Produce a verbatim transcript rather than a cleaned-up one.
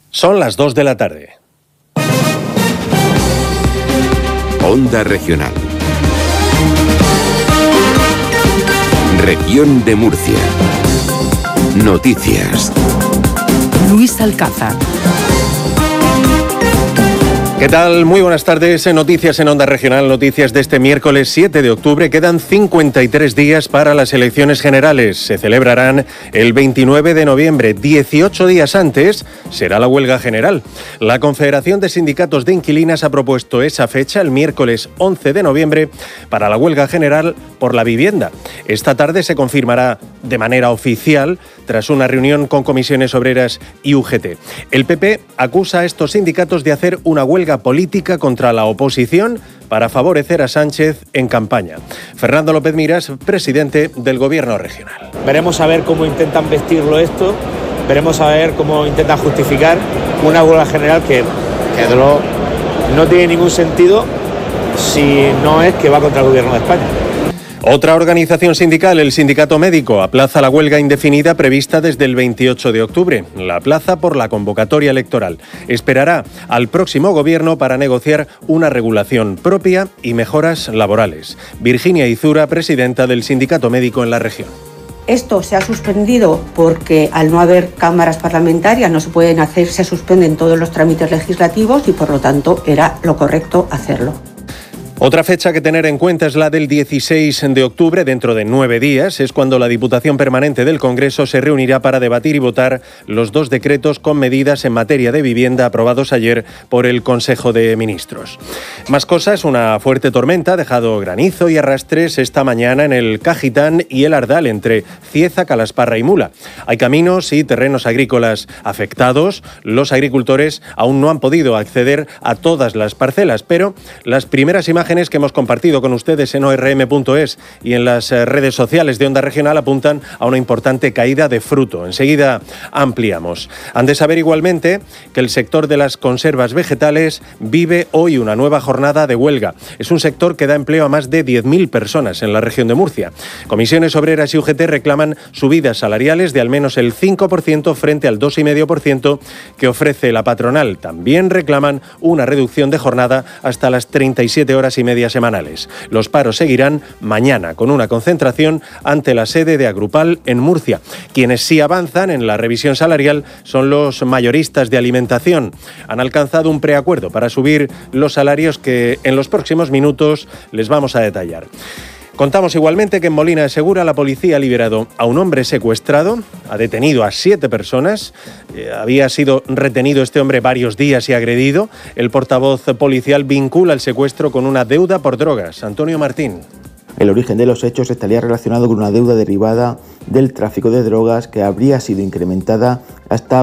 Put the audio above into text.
Son las dos de la tarde. Onda Regional. Región de Murcia. Noticias. Luis Alcázar. ¿Qué tal? Muy buenas tardes. Noticias en Onda Regional, noticias de este miércoles siete de octubre. Quedan cincuenta y tres días para las elecciones generales. Se celebrarán el veintinueve de noviembre. dieciocho días antes será la huelga general. La Confederación de Sindicatos de Inquilinas ha propuesto esa fecha, el miércoles once de noviembre, para la huelga general por la vivienda. Esta tarde se confirmará de manera oficial tras una reunión con comisiones obreras y U G T. El P P acusa a estos sindicatos de hacer una huelga política contra la oposición para favorecer a Sánchez en campaña. Fernando López Miras, presidente del Gobierno regional. Veremos a ver cómo intentan vestirlo esto, veremos a ver cómo intentan justificar una huelga general que, que no, no tiene ningún sentido si no es que va contra el Gobierno de España. Otra organización sindical, el Sindicato Médico, aplaza la huelga indefinida prevista desde el veintiocho de octubre. La aplaza por la convocatoria electoral. Esperará al próximo gobierno para negociar una regulación propia y mejoras laborales. Virginia Izura, presidenta del Sindicato Médico en la región. Esto se ha suspendido porque al no haber cámaras parlamentarias no se pueden hacer, se suspenden todos los trámites legislativos y por lo tanto era lo correcto hacerlo. Otra fecha que tener en cuenta es la del dieciséis de octubre, dentro de nueve días, es cuando la Diputación Permanente del Congreso se reunirá para debatir y votar los dos decretos con medidas en materia de vivienda aprobados ayer por el Consejo de Ministros. Más cosas, una fuerte tormenta ha dejado granizo y arrastres esta mañana en el Cajitán y el Ardal, entre Cieza, Calasparra y Mula. Hay caminos y terrenos agrícolas afectados. Los agricultores aún no han podido acceder a todas las parcelas, pero las primeras imágenes que hemos compartido con ustedes en O R M punto es y en las redes sociales de Onda Regional apuntan a una importante caída de fruto. Enseguida ampliamos. Han de saber igualmente que el sector de las conservas vegetales vive hoy una nueva jornada de huelga. Es un sector que da empleo a más de diez mil personas en la región de Murcia. Comisiones Obreras y U G T reclaman subidas salariales de al menos el cinco por ciento frente al dos coma cinco por ciento que ofrece la patronal. También reclaman una reducción de jornada hasta las treinta y siete horas y media semanales. Los paros seguirán mañana con una concentración ante la sede de Agrupal en Murcia. Quienes sí avanzan en la revisión salarial son los mayoristas de alimentación. Han alcanzado un preacuerdo para subir los salarios que en los próximos minutos les vamos a detallar. Contamos igualmente que en Molina de Segura la policía ha liberado a un hombre secuestrado, ha detenido a siete personas, eh, había sido retenido este hombre varios días y agredido. El portavoz policial vincula el secuestro con una deuda por drogas. Antonio Martín. El origen de los hechos estaría relacionado con una deuda derivada del tráfico de drogas que habría sido incrementada hasta